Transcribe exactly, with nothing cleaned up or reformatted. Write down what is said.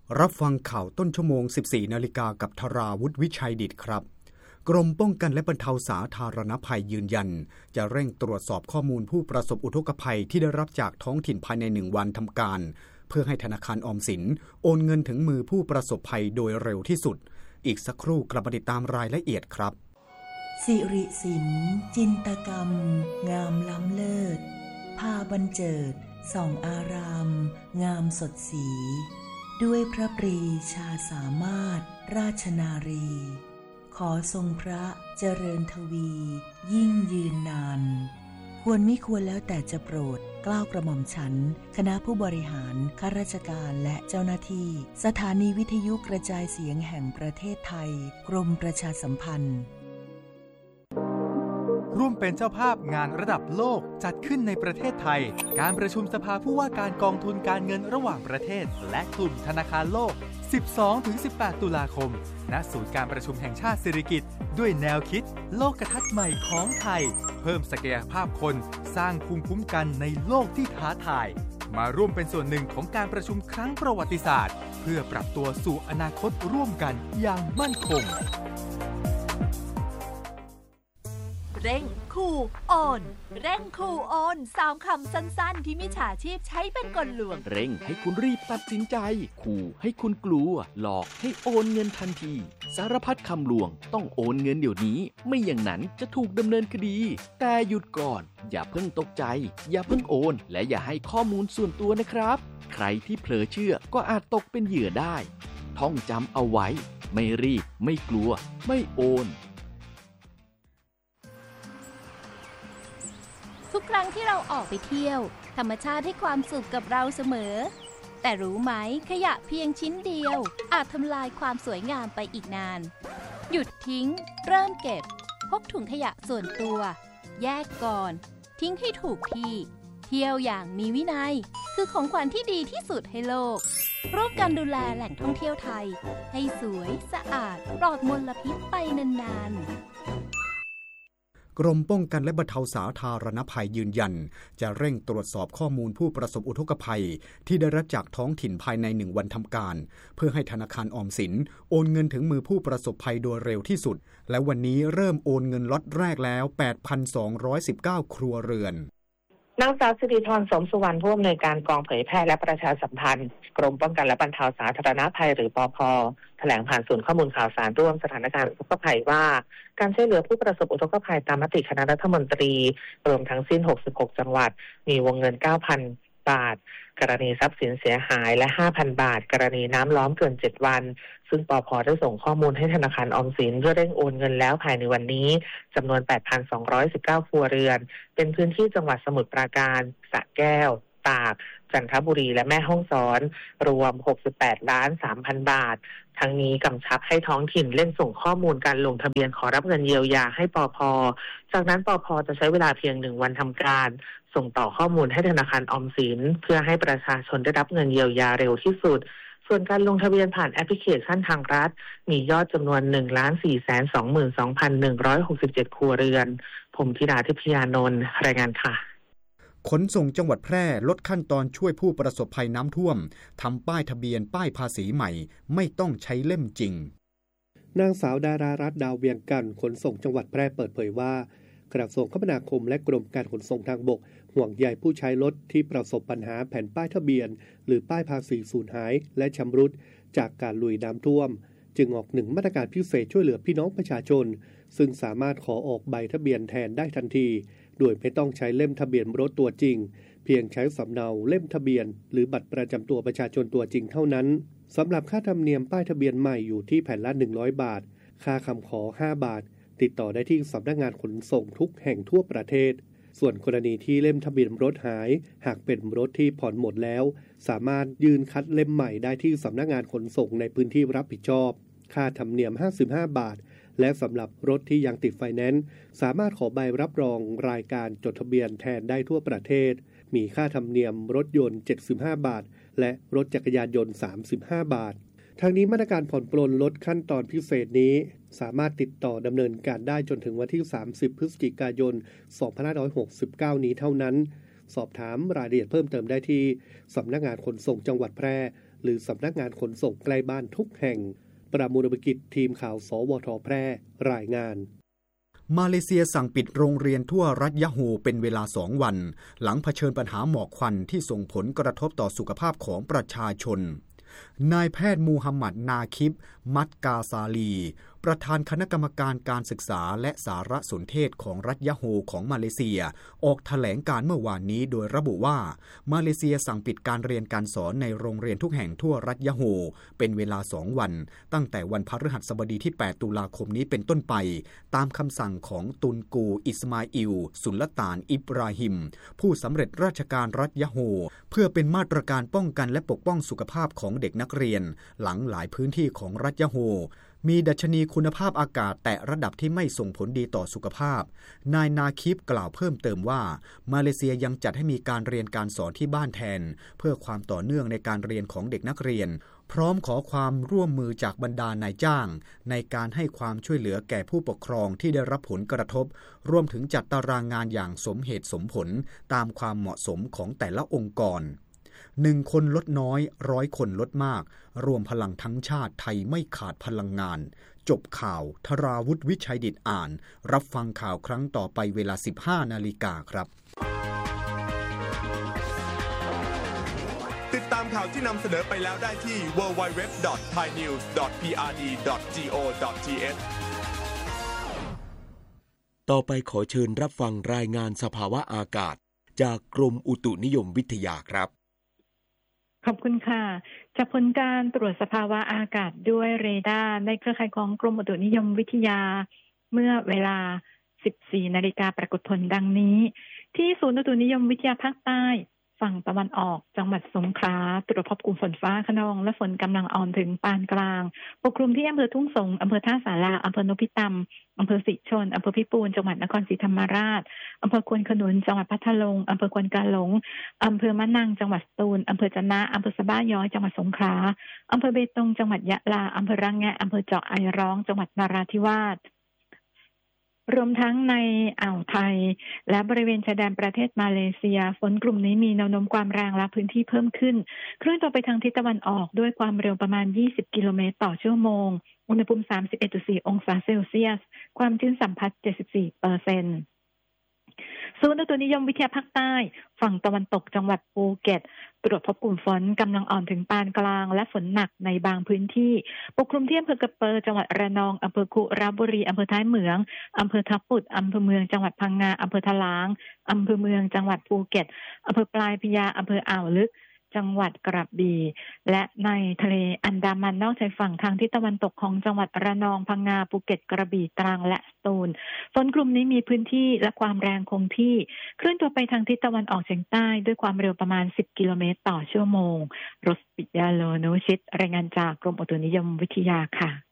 รับฟังข่าวต้นชั่วโมง สิบสี่ นาฬิกากับธราวุฒิวิชัยดิษฐ์ครับกรมป้องกันและบรรเทาสาธารณภัยยืนยันจะเร่งตรวจสอบข้อมูลผู้ประสบอุทกภัยที่ได้รับจากท้องถิ่นภายในหนึ่งวันทำการเพื่อให้ธนาคารออมสินโอนเงินถึงมือผู้ประสบภัยโดยเร็วที่สุดอีกสักครู่กลับมาติดตามรายละเอียดครับสิริศิลป์จินตกรรมงามล้ำเลิศพาบรรเจิดส่องอารามงามสดสีด้วยพระปรีชาสามารถราชนารีขอทรงพระเจริญทวียิ่งยืนนานควรมิควรแล้วแต่จะโปรดเกล้ากระหม่อมฉันคณะผู้บริหารข้าราชการและเจ้าหน้าที่สถานีวิทยุกระจายเสียงแห่งประเทศไทยกรมประชาสัมพันธ์ร่วมเป็นเจ้าภาพงานระดับโลกจัดขึ้นในประเทศไทยการประชุมสภาผู้ว่าการกองทุนการเงินระหว่างประเทศและกลุ่มธนาคารโลก สิบสองถึงสิบแปด ตุลาคมณศูนย์การประชุมแห่งชาติสิริกิติ์ด้วยแนวคิดโลกทัศน์ใหม่ของไทยเพิ่มศักยภาพคนสร้างภูมิคุ้มกันในโลกที่ท้าทายมาร่วมเป็นส่วนหนึ่งของการประชุมครั้งประวัติศาสตร์เพื่อปรับตัวสู่อนาคตร่วมกันอย่างมั่นคงเร่งคูโอนเร่งคูโอนสามคำสั้นๆที่มิจฉาชีพใช้เป็นกลลวงเร่งให้คุณรีบตัดสินใจขู่ให้คุณกลัวหลอกให้โอนเงินทันทีสารพัดคำลวงต้องโอนเงินเดี๋ยวนี้ไม่อย่างนั้นจะถูกดำเนินคดีแต่หยุดก่อนอย่าเพิ่งตกใจอย่าเพิ่งโอนและอย่าให้ข้อมูลส่วนตัวนะครับใครที่เผลอเชื่อก็อาจตกเป็นเหยื่อได้ท่องจำเอาไว้ไม่รีบไม่กลัวไม่โอนทุกครั้งที่เราออกไปเที่ยวธรรมชาติให้ความสุขกับเราเสมอแต่รู้ไหมขยะเพียงชิ้นเดียวอาจทำลายความสวยงามไปอีกนานหยุดทิ้งเริ่มเก็บพกถุงขยะส่วนตัวแยกก่อนทิ้งให้ถูกที่เที่ยวอย่างมีวินัยคือของขวัญที่ดีที่สุดให้โลกร่วมกันดูแลแหล่งท่องเที่ยวไทยให้สวยสะอาดปลอดมลพิษไปนานๆกรมป้องกันและบรรเทาสาธารณภัยยืนยันจะเร่งตรวจสอบข้อมูลผู้ประสบอุทกภัยที่ได้รับจากท้องถิ่นภายในหนึ่งวันทำการเพื่อให้ธนาคารออมสินโอนเงินถึงมือผู้ประสบภัยโดยเร็วที่สุดและวันนี้เริ่มโอนเงินล็อตแรกแล้ว แปดพันสองร้อยสิบเก้า ครัวเรือนนางสาวสิริธร สมสุวรรณผู้อำนวยการกองเผยแพร่และประชาสัมพันธ์กรมป้องกันและบรรเทาสาธารณภัยหรือปภ.แถลงผ่านศูนย์ข้อมูลข่าวสารร่วมสถานการณ์อุทกภัยว่าการช่วยเหลือผู้ประสบอุทกภัยตามมติคณะรัฐมนตรีรวมทั้งสิ้นหกสิบหกจังหวัดมีวงเงิน เก้าพัน บาทกรณีทรัพย์สินเสียหายและ ห้าพัน บาทกรณีน้ำล้อมเกินเจ็ดวันซึ่งปภ.ได้ส่งข้อมูลให้ธนาคารออมสินเพื่อเร่งโอนเงินแล้วภายในวันนี้จำนวน แปดพันสองร้อยสิบเก้า ครัวเรือนเป็นพื้นที่จังหวัดสมุทรปราการสระแก้วตากจันทบุรีและแม่ฮ่องสอนรวม หกสิบแปดล้านสามพัน บาททั้งนี้กำชับให้ท้องถิ่นเร่งส่งข้อมูลการลงทะเบียนขอรับเงินเยียวยาให้ปภ.จากนั้นปภ.จะใช้เวลาเพียงหนึ่งวันทำการส่งต่อข้อมูลให้ธนาคารออมสินเพื่อให้ประชาชนได้รับเงินเยียวยาเร็วที่สุดส่วนการลงทะเบียนผ่านแอปพลิเคชันทางรัฐมียอดจำนวน หนึ่งล้านสี่แสนสองหมื่นสองพันหนึ่งร้อยหกสิบเจ็ด ครัวเรือนผมธิดาทิพยานนท์รายงานค่ะขนส่งจังหวัดแพร่ลดขั้นตอนช่วยผู้ประสบภัยน้ำท่วมทำป้ายทะเบียนป้ายภาษีใหม่ไม่ต้องใช้เล่มจริงนางสาวดารารัตน์ดาวเวียงกันขนส่งจังหวัดแพร่เปิดเผยว่ากระทรวงคมนาคมและกรมการขนส่งทางบกห่วงใยผู้ใช้รถที่ประสบปัญหาแผ่นป้ายทะเบียนหรือป้ายภาษีสูญหายและชำรุดจากการลุยน้ำท่วมจึงออกหนึ่งมาตรการพิเศษช่วยเหลือพี่น้องประชาชนซึ่งสามารถขอออกใบทะเบียนแทนได้ทันทีโดยไม่ต้องใช้เล่มทะเบียนรถตัวจริงเพียงใช้สำเนาเล่มทะเบียนหรือบัตรประจำตัวประชาชนตัวจริงเท่านั้นสำหรับค่าธรรมเนียมป้ายทะเบียนใหม่อยู่ที่แผ่นละหนึ่งร้อยบาทค่าคำขอห้าบาทติดต่อได้ที่สำนักงานขนส่งทุกแห่งทั่วประเทศส่วนกรณีที่เล่มทะเบียนรถหายหากเป็นรถที่ผ่อนหมดแล้วสามารถยื่นคัดเล่มใหม่ได้ที่สำนักงานขนส่งในพื้นที่รับผิดชอบค่าธรรมเนียมห้าสิบห้าบาทและสำหรับรถที่ยังติดไฟแนนซ์สามารถขอใบรับรองรายการจดทะเบียนแทนได้ทั่วประเทศมีค่าธรรมเนียมรถยนต์เจ็ดสิบห้าบาทและรถจักรยานยนต์สามสิบห้าบาททางนี้มาตรการผ่อนปลนลดขั้นตอนพิเศษนี้สามารถติดต่อดำเนินการได้จนถึงวันที่สามสิบพฤศจิกายนสองพันห้าร้อยหกสิบเก้านี้เท่านั้นสอบถามรายละเอียดเพิ่มเติมได้ที่สำนักงานขนส่งจังหวัดแพร่หรือสำนักงานขนส่งใกล้บ้านทุกแห่งประมูลกิจทีมข่าวสวทแพร่รายงานมาเลเซียสั่งปิดโรงเรียนทั่วรัฐยะโฮเป็นเวลาสองวันหลังเผชิญปัญหาหมอกควันที่ส่งผลกระทบต่อสุขภาพของประชาชนนายแพทย์มูฮัมหมัดนาคิบมัดกาซาลีประธานคณะกรรมการการศึกษาและสารสนเทศของรัฐยะโฮของมาเลเซียออกแถลงการเมื่อวานนี้โดยระบุว่ามาเลเซียสั่งปิดการเรียนการสอนในโรงเรียนทุกแห่งทั่วรัฐยะโฮเป็นเวลาสองวันตั้งแต่วันพฤหัสบดีที่แปดตุลาคมนี้เป็นต้นไปตามคำสั่งของตุนกูอิสมาอิลสุลต่านอิบราฮิมผู้สำเร็จราชการรัฐยะโฮเพื่อเป็นมาตรการป้องกันและปกป้องสุขภาพของเด็กนักเรียนหลังหลายพื้นที่ของรัฐยะโฮมีดัชนีคุณภาพอากาศแตะระดับที่ไม่ส่งผลดีต่อสุขภาพนายนาคิบกล่าวเพิ่มเติมว่ามาเลเซียยังจัดให้มีการเรียนการสอนที่บ้านแทนเพื่อความต่อเนื่องในการเรียนของเด็กนักเรียนพร้อมขอความร่วมมือจากบรรดานายจ้างในการให้ความช่วยเหลือแก่ผู้ปกครองที่ได้รับผลกระทบรวมถึงจัดตารางงานอย่างสมเหตุสมผลตามความเหมาะสมของแต่ละองค์กรหนึ่งคนลดน้อยร้อยคนลดมากรวมพลังทั้งชาติไทยไม่ขาดพลังงานจบข่าวธราวุฒิวิชัยดิษฐ์อ่านรับฟังข่าวครั้งต่อไปเวลา สิบห้านาฬิกาครับติดตามข่าวที่นำเสนอไปแล้วได้ที่ ดับเบิลยู ดับเบิลยู ดับเบิลยู ดอท ไทยนิวส์ ดอท พี อาร์ ดี ดอท จี โอ ดอท ที เอชต่อไปขอเชิญรับฟังรายงานสภาวะอากาศจากกรมอุตุนิยมวิทยาครับขอบคุณค่ะจากผลการตรวจสภาวะอากาศด้วยเรดาร์ในเครือข่ายของกรมอุตุนิยมวิทยาเมื่อเวลา สิบสี่นาฬิกาปรากฏผลดังนี้ที่ศูนย์อุตุนิยมวิทยาภาคใต้ฝั่งตะวันออกจังหวัดสงขลาตรวจพบกลุ่มฝนฟ้าคะนองและฝนกำลังอ่อนถึงปานกลางปกคลุมที่อำเภอทุ่งสงอำเภอท่าสาราอำเภอนพิตำอำเภอสิชนอำเภอพิปูนจังหวัดนครศรีธรรมราชอำเภอควนขนุนจังหวัดพัทลุงอำเภอควนกาหลงอำเภอมะนังจังหวัดสตูลอำเภอจะนะอำเภอสะบ้าย้อยจังหวัดสงขลาอำเภอเบตงจังหวัดยะลาอำเภอระแงะอำเภอเจาะไอร้องจังหวัดนราธิวาสรวมทั้งในอ่าวไทยและบริเวณชายแดนประเทศมาเลเซียฝนกลุ่มนี้มีแนวโน้มความแรงและพื้นที่เพิ่มขึ้นเคลื่อนตัวไปทางทิศตะวันออกด้วยความเร็วประมาณยี่สิบกิโลเมตรต่อชั่วโมงอุณหภูมิ สามสิบเอ็ดจุดสี่ องศาเซลเซียสความชื้นสัมผัส เจ็ดสิบสี่เปอร์เซ็นต์ ศูนย์อุตุนิยมวิทยาภาคใต้ฝั่งตะวันตกจังหวัดภูเก็ตตรวจพบกลุ่มฝนกำลังอ่อนถึงปานกลางและฝนหนักในบางพื้นที่ปกคลุมที่อำเภอกระเปอจังหวัดระนองอำเภอคุระบุรีอำเภอท้ายเหมืองอำเภอทับปุดอำเภอเมืองจังหวัดพังงาอำเภอทะลางอำเภอเมืองจังหวัดภูเก็ตอำเภอปลายพระยาอำเภออ่าวลึกจังหวัดกระบี่และในทะเลอันดามันนอกชายฝั่งทางทิศตะวันตกของจังหวัดระนองพังงาภูเก็ตกระบี่ตรังและสตูลฝนกลุ่มนี้มีพื้นที่และความแรงคงที่เคลื่อนตัวไปทางทิศตะวันออกเฉียงใต้ด้วยความเร็วประมาณสิบกิโลเมตรต่อชั่วโมงรสปิยาโลโนชิตรายงานจากกรมอุตุนิยมวิทยาค่ะ